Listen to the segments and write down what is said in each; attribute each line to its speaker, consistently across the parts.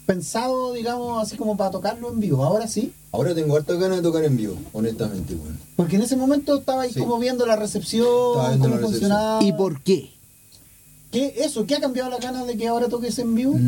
Speaker 1: pensado, digamos, así como para tocarlo en vivo? Ahora sí.
Speaker 2: Ahora tengo hartas ganas de tocar en vivo, honestamente, weón.
Speaker 1: Porque en ese momento estaba ahí como viendo la recepción,
Speaker 2: viendo
Speaker 1: cómo
Speaker 2: la
Speaker 1: funcionaba.
Speaker 3: ¿Y por qué?
Speaker 1: ¿Qué ha cambiado la ganas de que ahora toques en vivo?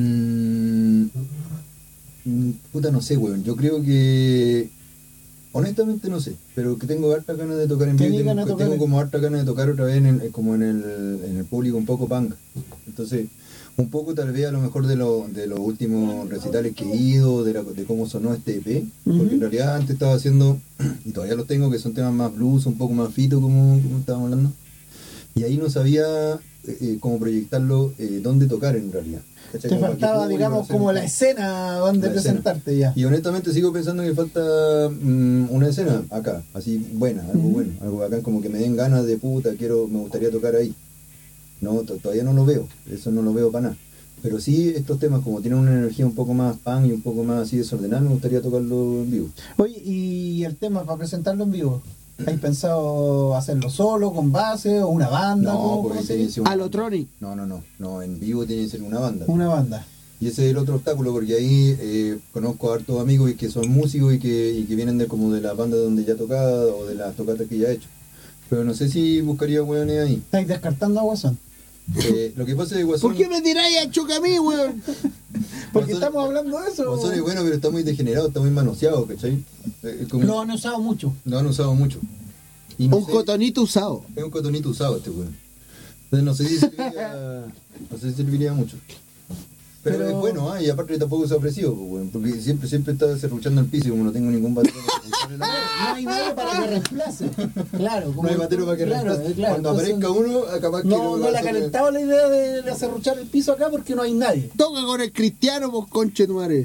Speaker 2: Puta, no sé, weón. Yo creo que... Honestamente no sé, pero que tengo hartas ganas de tocar en vivo. Tengo como hartas ganas de tocar otra vez en el público un poco punk. Entonces, un poco tal vez a lo mejor de los últimos recitales que he ido, de cómo sonó este EP, porque en realidad antes estaba haciendo, y todavía los tengo, que son temas más blues, un poco más fito, como estábamos hablando, y ahí no sabía cómo proyectarlo, dónde tocar en realidad.
Speaker 1: Te faltaba, digamos, como la escena donde presentarte ya.
Speaker 2: Y honestamente sigo pensando que falta una escena acá, así buena, algo acá, como que me den ganas de puta, me gustaría tocar ahí. No, todavía no lo veo, eso no lo veo para nada. Pero sí, estos temas, como tienen una energía un poco más punk y un poco más así desordenada, me gustaría tocarlo en vivo.
Speaker 1: Oye, ¿y el tema para presentarlo en vivo? ¿Has pensado hacerlo solo, con base, o una banda?
Speaker 2: No, porque tiene que ser
Speaker 3: Alotronic.
Speaker 2: No, en vivo tiene que ser una banda.
Speaker 1: Una banda.
Speaker 2: Y ese es el otro obstáculo, porque ahí conozco a hartos amigos que son músicos y que vienen como de la banda donde ya he tocado o de las tocatas que ya he hecho. Pero no sé si buscaría hueones ahí.
Speaker 1: ¿Estáis descartando a Guasón?
Speaker 2: Lo que pasa es que Guasón...
Speaker 3: ¿Por qué me tiráis a Chocamí, weón?
Speaker 1: Porque estamos hablando de eso.
Speaker 2: Guasón es bueno, pero está muy degenerado, está muy manoseado, ¿cachai?
Speaker 1: Lo han usado mucho.
Speaker 2: Lo han usado mucho. Y no
Speaker 3: un
Speaker 2: sé,
Speaker 3: cotonito usado.
Speaker 2: Es un cotonito usado este weón. Entonces no sé si serviría mucho. Pero es bueno, y aparte tampoco es ofrecido, pues, weón, porque siempre está serruchando el piso y como no tengo ningún batero
Speaker 1: no hay nadie para que reemplace. Claro, como
Speaker 2: no hay batero para que reemplace.
Speaker 1: Claro,
Speaker 2: cuando
Speaker 1: entonces,
Speaker 2: aparezca uno, capaz que
Speaker 1: no le ha calentado la idea de serruchar el piso acá porque no hay nadie.
Speaker 3: Toca con el cristiano, pues, conche tu madre.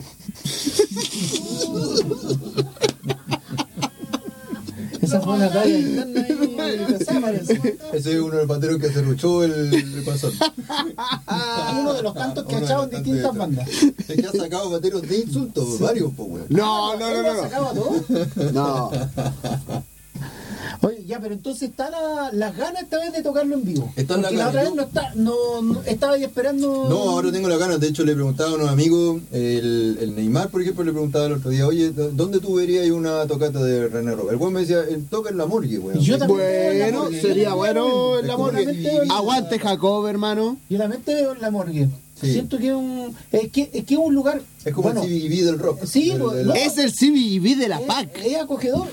Speaker 1: Esa fue una talla
Speaker 2: ese es uno de los bateros que serruchó el Guasón.
Speaker 1: Uno de los tantos que ha echado en distintas bandas.
Speaker 2: Es que ha sacado bateros de insultos, varios, pues, weón.
Speaker 3: No.
Speaker 1: ¿Ha sacado a todos?
Speaker 3: No.
Speaker 1: Oye, ya, pero entonces está las ganas esta vez de tocarlo en vivo.
Speaker 2: Están
Speaker 1: porque
Speaker 2: las
Speaker 1: la
Speaker 2: ganas.
Speaker 1: otra vez no estaba ahí esperando.
Speaker 2: No, ahora tengo las ganas. De hecho, le preguntaba a unos amigos, el Neymar, por ejemplo, le preguntaba el otro día, oye, ¿dónde tú verías una tocata de René Roca? El güey me decía, toca en la morgue, weón.
Speaker 1: Yo también
Speaker 3: bueno, sería bueno en la morgue. Aguante Jacob, hermano.
Speaker 1: Yo también te veo en la morgue.
Speaker 2: Sí.
Speaker 1: Siento que es un lugar.
Speaker 2: Es como el CBGB del rock.
Speaker 1: Sí,
Speaker 3: es el CBGB de la PAC.
Speaker 1: Es acogedor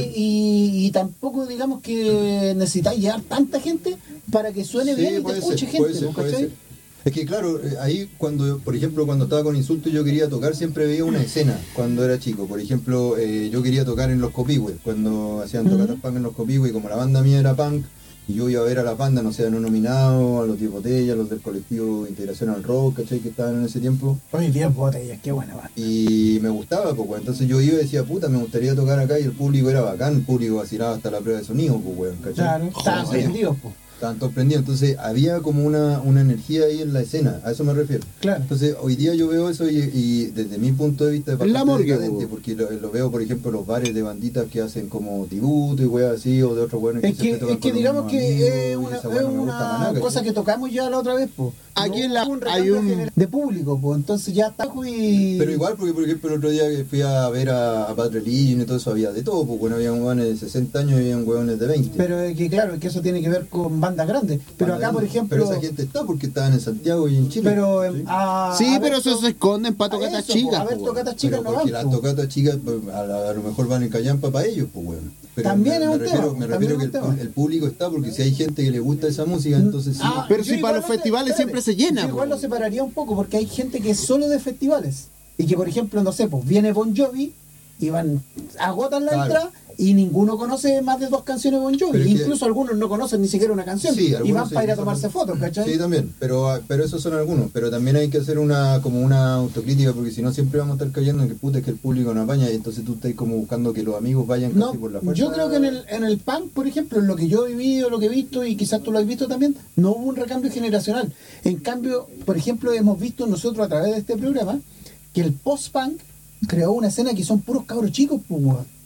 Speaker 1: y tampoco digamos que necesitáis llevar tanta gente para que suene bien y te escuche gente.
Speaker 2: Puede ser. Es que claro, ahí por ejemplo, cuando estaba con Insulto yo quería tocar, siempre veía una escena cuando era chico. Por ejemplo, yo quería tocar en los Copihue, cuando hacían tocatas punk en los Copihue, y como la banda mía era punk, y yo iba a ver a las bandas, no sé, a No Nominado, a los 10 Botellas, a los del colectivo Integración al Rock, ¿cachai? Que estaban en ese tiempo.
Speaker 1: Oye, 10 Botellas, qué buena banda.
Speaker 2: Y me gustaba, pues, entonces yo iba y decía, puta, me gustaría tocar acá, y el público era bacán, el público vacilaba hasta la prueba de sonido, pues, weón, ¿cachai?
Speaker 1: Claro, estaban prendidos, pues.
Speaker 2: Estaban todos prendidos, entonces había como una energía ahí en la escena, a eso me refiero.
Speaker 1: Claro.
Speaker 2: Entonces hoy día yo veo eso y desde mi punto de vista es
Speaker 3: la
Speaker 2: bastante
Speaker 3: morgue,
Speaker 2: decadente, porque lo veo, por ejemplo, los bares de banditas que hacen como tributo y weas así, o de otros weones
Speaker 1: es que digamos que es una cosa que tocamos ya la otra vez, pues.
Speaker 3: Aquí
Speaker 1: hay un de público, pues, entonces ya está y...
Speaker 2: Pero igual, porque por ejemplo el otro día que fui a ver a Bad Religion y todo eso, había de todo, pues bueno, había hueones de 60 años y había hueones de 20.
Speaker 1: Pero que claro, que eso tiene que ver con bandas grandes. Pero acá, por ejemplo...
Speaker 2: Pero esa gente está porque estaban en Santiago y en Chile.
Speaker 1: Pero
Speaker 3: pero eso se esconden para tocatas chicas.
Speaker 1: A ver, tocatas chicas no van.
Speaker 2: Porque las tocatas chicas a lo mejor van en callampa para ellos, pues bueno. Pero
Speaker 1: también es un tema.
Speaker 2: Me refiero que el público está, porque si hay gente que le gusta esa música, entonces sí.
Speaker 3: Pero si para los festivales siempre se llena.
Speaker 1: Yo igual lo separaría un poco, porque hay gente que es solo de festivales. Y que, por ejemplo, no sé, pues viene Bon Jovi y agotan la entrada y ninguno conoce más de 2 canciones de Bon Jovi. Incluso algunos no conocen ni siquiera una canción.
Speaker 2: Sí,
Speaker 1: y van para ir a tomarse fotos, ¿cachai?
Speaker 2: Sí, también. Pero esos son algunos. Pero también hay que hacer una autocrítica, porque si no siempre vamos a estar cayendo en que puta es que el público no apaña, y entonces tú estás como buscando que los amigos vayan casi por la fuerza.
Speaker 1: Yo creo que en el punk, por ejemplo, en lo que yo he vivido, lo que he visto, y quizás tú lo has visto también, no hubo un recambio generacional. En cambio, por ejemplo, hemos visto nosotros a través de este programa que el post-punk creó una escena que son puros cabros chicos, pues,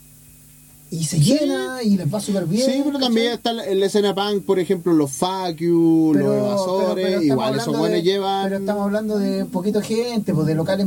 Speaker 1: y se llena y les va súper bien.
Speaker 3: Sí, pero también está en la escena punk, por ejemplo, los Fuck You, los Evasores, igual esos buenos llevan.
Speaker 1: Pero estamos hablando de poquito gente, pues de locales